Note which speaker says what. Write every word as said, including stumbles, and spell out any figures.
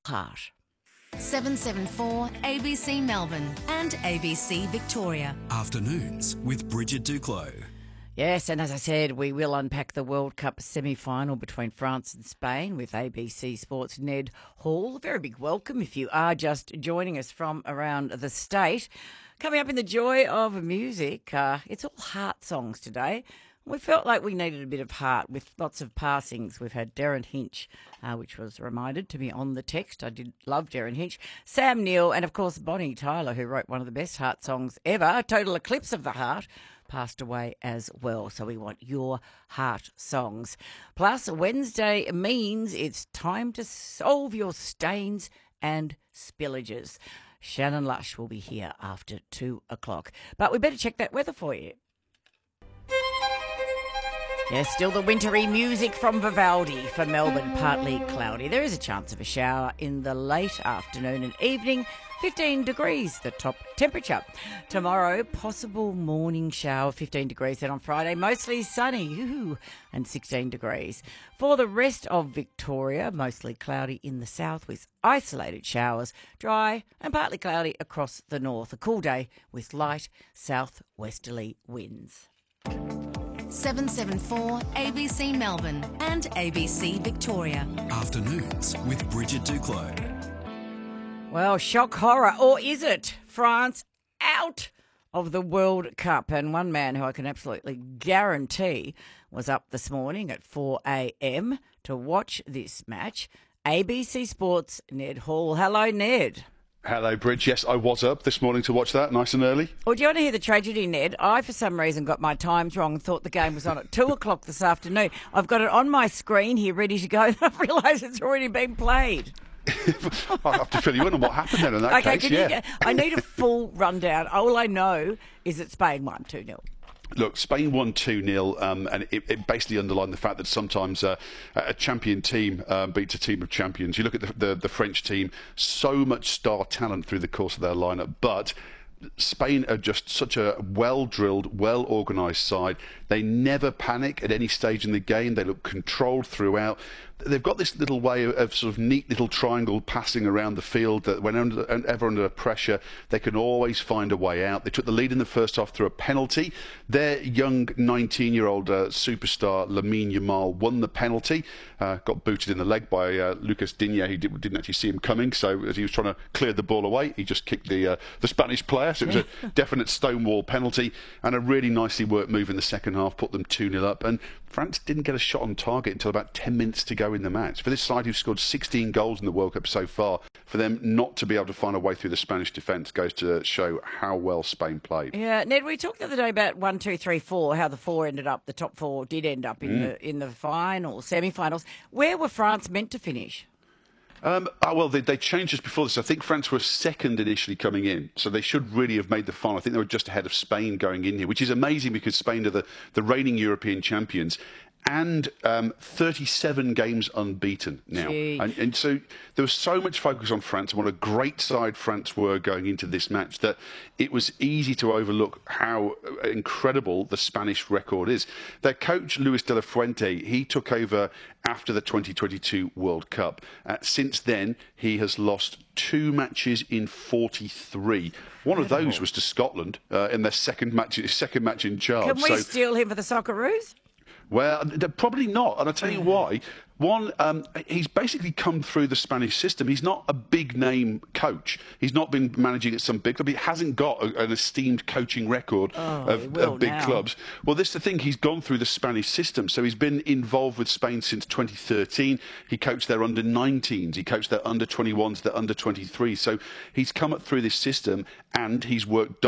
Speaker 1: Heart. seven seven four A B C Melbourne and A B C Victoria.
Speaker 2: Afternoons with Bridget Duclos.
Speaker 3: Yes, and as I said, we will unpack the World Cup semi-final between France and Spain with A B C Sports' Ned Hall. A very big welcome if you are just joining us from around the state. Coming up in the joy of music, uh, it's all heart songs today. We felt like we needed a bit of heart with lots of passings. We've had Darren Hinch, uh, which was reminded to me on the text. I did love Darren Hinch. Sam Neill and, of course, Bonnie Tyler, who wrote one of the best heart songs ever, Total Eclipse of the Heart, passed away as well. So we want your heart songs. Plus, Wednesday means it's time to solve your stains and spillages. Shannon Lush will be here after two o'clock. But we better check that weather for you. Yes, still the wintry music from Vivaldi for Melbourne, partly cloudy. There is a chance of a shower in the late afternoon and evening, fifteen degrees, the top temperature. Tomorrow, possible morning shower, fifteen degrees. Then on Friday, mostly sunny, ooh, and sixteen degrees. For the rest of Victoria, mostly cloudy in the south with isolated showers, dry and partly cloudy across the north. A cool day with light southwesterly winds.
Speaker 1: seven seven four A B C Melbourne and A B C Victoria.
Speaker 2: Afternoons with Bridget Duclos.
Speaker 3: Well, shock horror, or is it? France out of the World Cup. And one man who I can absolutely guarantee was up this morning at four a.m. to watch this match. A B C Sports' Ned Hall. Hello, Ned.
Speaker 4: Hello, Bridge. Yes, I was up this morning to watch that, nice and early.
Speaker 3: Well, do you want to hear the tragedy, Ned? I, for some reason, got my times wrong and thought the game was on at two o'clock this afternoon. I've got it on my screen here ready to go, and I've realised it's already been played.
Speaker 4: I'll have to fill you in on what happened then in that
Speaker 3: okay,
Speaker 4: case,
Speaker 3: can
Speaker 4: yeah.
Speaker 3: You get, I need a full rundown. All I know is that Spain won two nil.
Speaker 4: Look, Spain won two nil, um, and it, it basically underlined the fact that sometimes uh, a champion team uh, beats a team of champions. You look at the, the, the French team, so much star talent through the course of their lineup, but Spain are just such a well-drilled, well-organised side. They never panic at any stage in the game. They look controlled throughout. They've got this little way of, of sort of neat little triangle passing around the field that whenever under pressure, they can always find a way out. They took the lead in the first half through a penalty. Their young nineteen-year-old uh, superstar, Lamine Yamal, won the penalty. Uh, got booted in the leg by uh, Lucas Digne. He did, didn't actually see him coming, so as he was trying to clear the ball away, he just kicked the, uh, the Spanish player. So it was a definite stonewall penalty and a really nicely worked move in the second half, put them two nil up. And France didn't get a shot on target until about ten minutes to go in the match. For this side who've scored sixteen goals in the World Cup so far, for them not to be able to find a way through the Spanish defence goes to show how well Spain played.
Speaker 3: Yeah, Ned, we talked the other day about one, two, three, four, how the four ended up, the top four did end up in mm. the in the final, semi-finals. Where were France meant to finish?
Speaker 4: Um, oh, well, they, they changed just before this. I think France were second initially coming in, so they should really have made the final. I think they were just ahead of Spain going in here, which is amazing because Spain are the, the reigning European champions and um, thirty-seven games unbeaten now. And, and so there was so much focus on France and what a great side France were going into this match that it was easy to overlook how incredible the Spanish record is. Their coach, Luis de la Fuente, he took over after the twenty twenty-two World Cup. Uh, since then, he has lost two matches in forty-three. One of those was to Scotland uh, in their second match, second match in charge.
Speaker 3: Can we
Speaker 4: so,
Speaker 3: steal him for the Socceroos?
Speaker 4: Well, probably not, and I'll tell you why. One, um, he's basically come through the Spanish system. He's not a big-name coach. He's not been managing at some big club. He hasn't got a, an esteemed coaching record
Speaker 3: oh,
Speaker 4: of, of big
Speaker 3: now.
Speaker 4: clubs. Well, this is the thing. He's gone through the Spanish system. So he's been involved with Spain since twenty thirteen. He coached their under nineteens. He coached their under twenty-ones, their under twenty-threes. So he's come up through this system, and he's worked